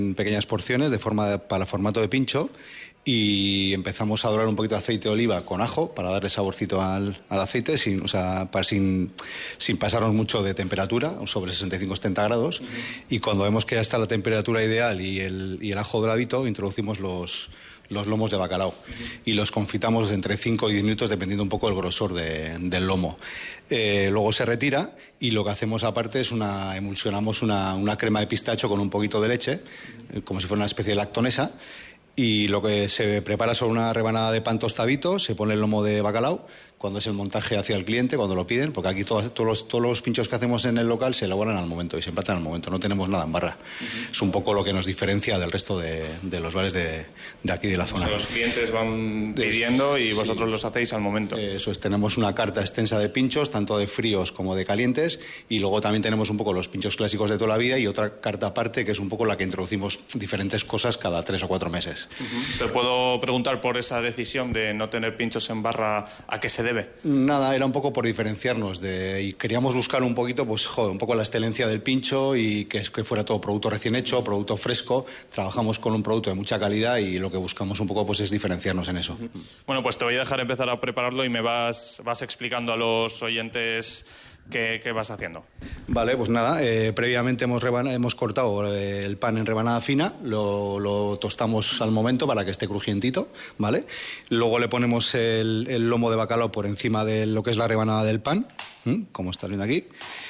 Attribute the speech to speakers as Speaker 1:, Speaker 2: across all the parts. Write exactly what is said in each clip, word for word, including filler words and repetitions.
Speaker 1: en pequeñas porciones de forma para formato de pincho. Y empezamos a dorar un poquito de aceite de oliva con ajo para darle saborcito al, al aceite, sin, o sea, para, sin, sin pasarnos mucho de temperatura, sobre sesenta y cinco a setenta grados. Uh-huh. Y cuando vemos que ya está la temperatura ideal y el, y el ajo doradito, introducimos los, los lomos de bacalao. Uh-huh. Y los confitamos entre cinco y diez minutos, dependiendo un poco del grosor de, del lomo. Eh, luego se retira y lo que hacemos aparte es una emulsionamos una, una crema de pistacho con un poquito de leche, uh-huh. como si fuera una especie de lactonesa. Y lo que se prepara son una rebanada de pan tostadito, se pone el lomo de bacalao, cuando es el montaje hacia el cliente, cuando lo piden, porque aquí todos, todos, los, todos los pinchos que hacemos en el local se elaboran al momento y se emplatan al momento, no tenemos nada en barra. Uh-huh. Es un poco lo que nos diferencia del resto de, de los bares de, de aquí de la zona.
Speaker 2: O sea, los clientes van pidiendo y vosotros sí. los hacéis al momento.
Speaker 1: Eso es, tenemos una carta extensa de pinchos, tanto de fríos como de calientes, y luego también tenemos un poco los pinchos clásicos de toda la vida y otra carta aparte que es un poco la que introducimos diferentes cosas cada tres o cuatro meses.
Speaker 2: Uh-huh. Te puedo preguntar por esa decisión de no tener pinchos en barra, ¿a qué se debe?
Speaker 1: Nada, era un poco por diferenciarnos de, y queríamos buscar un poquito, pues joder, un poco la excelencia del pincho y que, que fuera todo producto recién hecho, producto fresco. Trabajamos con un producto de mucha calidad y lo que buscamos un poco pues es diferenciarnos en eso.
Speaker 2: Bueno, pues te voy a dejar empezar a prepararlo y me vas, vas explicando a los oyentes ¿Qué, ¿Qué vas haciendo?
Speaker 1: Vale, pues nada, eh, previamente hemos, rebana, hemos cortado eh, el pan en rebanada fina, lo, lo tostamos al momento para que esté crujientito, ¿vale? Luego le ponemos el, el lomo de bacalao por encima de lo que es la rebanada del pan, ¿m? Como estás viendo aquí.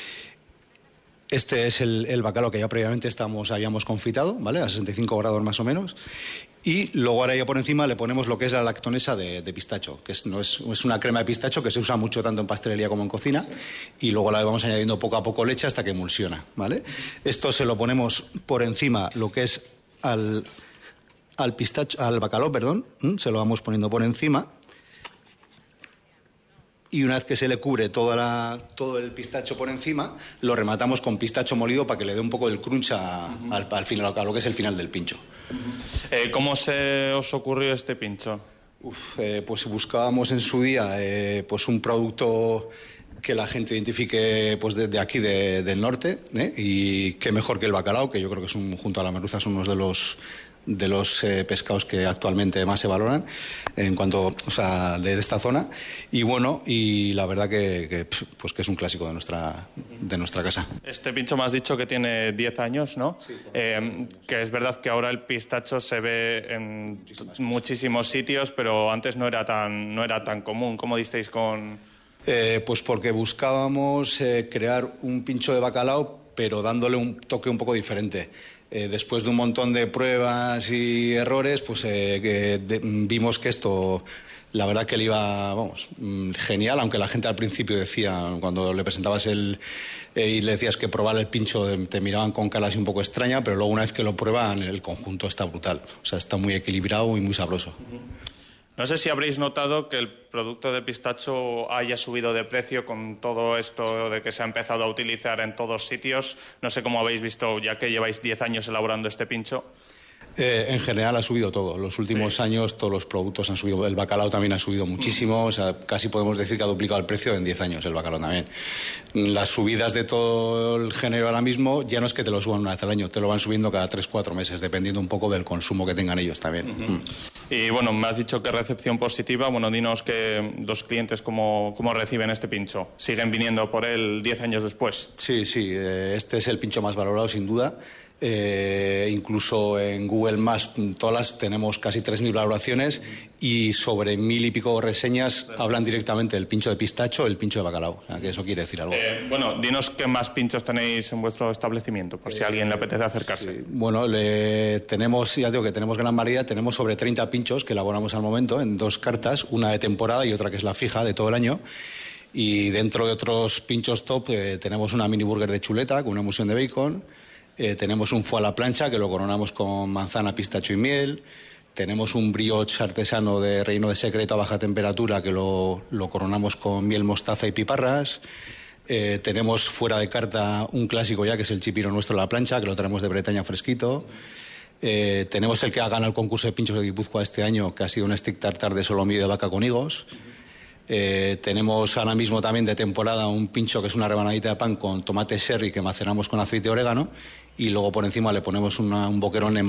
Speaker 1: Este es el, el bacalao que ya previamente estamos, habíamos confitado, ¿vale? A sesenta y cinco grados más o menos. Y luego ahora ya por encima le ponemos lo que es la lactonesa de, de pistacho, que es, no es, es una crema de pistacho que se usa mucho tanto en pastelería como en cocina, sí. Y luego la vamos añadiendo poco a poco leche hasta que emulsiona, ¿vale? Esto se lo ponemos por encima lo que es al, al pistacho, al bacalao, perdón, se lo vamos poniendo por encima. Y una vez que se le cubre toda la, todo el pistacho por encima, lo rematamos con pistacho molido para que le dé un poco el crunch a, uh-huh. al, al final, a lo que es el final del pincho.
Speaker 2: Uh-huh. Eh, ¿Cómo se os ocurrió este pincho?
Speaker 1: Uf, eh, pues buscábamos en su día eh, pues un producto que la gente identifique pues desde aquí de, del norte, ¿eh? Y qué mejor que el bacalao, que yo creo que es un, junto a la merluza son unos de los de los eh, pescados que actualmente más se valoran en cuanto, o sea, de, de esta zona. Y bueno, y la verdad que, que pues que es un clásico de nuestra de nuestra casa.
Speaker 2: Este pincho me has dicho que tiene diez años, ¿no? Sí, eh, que es verdad que ahora el pistacho se ve en muchísimos, muchísimos sitios, pero antes no era tan no era tan común. ¿Cómo disteis con...?
Speaker 1: Eh, pues porque buscábamos eh, crear un pincho de bacalao, pero dándole un toque un poco diferente. Eh, después de un montón de pruebas y errores, pues eh, que de, vimos que esto, la verdad que le iba, vamos, genial, aunque la gente al principio decía, cuando le presentabas el eh, y le decías que probar el pincho, te miraban con cara así un poco extraña, pero luego una vez que lo prueban, el conjunto está brutal. O sea, está muy equilibrado y muy sabroso.
Speaker 2: Uh-huh. No sé si habréis notado que el producto de pistacho haya subido de precio con todo esto de que se ha empezado a utilizar en todos sitios. No sé cómo habéis visto, ya que lleváis diez años elaborando este pincho.
Speaker 1: Eh, en general ha subido todo. Los últimos sí. años todos los productos han subido. El bacalao también ha subido muchísimo. Mm. O sea, casi podemos decir que ha duplicado el precio en diez años el bacalao también. Las subidas de todo el género ahora mismo ya no es que te lo suban una vez al año, te lo van subiendo cada tres o cuatro meses, dependiendo un poco del consumo que tengan ellos también.
Speaker 2: Uh-huh. Mm. Y bueno, me has dicho que recepción positiva. Bueno, dinos que los clientes cómo, cómo reciben este pincho. ¿Siguen viniendo por él diez años después?
Speaker 1: Sí, sí. Este es el pincho más valorado, sin duda. Eh, incluso en Google Maps todas las tenemos casi tres mil valoraciones y sobre mil y pico reseñas hablan directamente del pincho de pistacho, el pincho de bacalao. O sea, que eso quiere decir algo.
Speaker 2: Eh, bueno, dinos qué más pinchos tenéis en vuestro establecimiento, por si a alguien le apetece acercarse.
Speaker 1: Sí. Bueno, le, tenemos, ya digo que tenemos gran variedad, tenemos sobre treinta pinchos que elaboramos al momento en dos cartas, una de temporada y otra que es la fija de todo el año. Y dentro de otros pinchos top eh, tenemos una mini burger de chuleta con una emulsión de bacon. Eh, tenemos un foie a la plancha que lo coronamos con manzana, pistacho y miel. Tenemos un brioche artesano de relleno de secreto a baja temperatura que lo, lo coronamos con miel, mostaza y piparras. Eh, tenemos fuera de carta un clásico ya que es el chipiro nuestro a la plancha, que lo traemos de Bretaña fresquito. Eh, tenemos el que ha ganado el concurso de pinchos de Guipúzcoa este año, que ha sido un stick tartar de solomillo de vaca con higos. Eh, tenemos ahora mismo también de temporada un pincho que es una rebanadita de pan con tomate sherry que maceramos con aceite de orégano y luego por encima le ponemos una, un boquerón en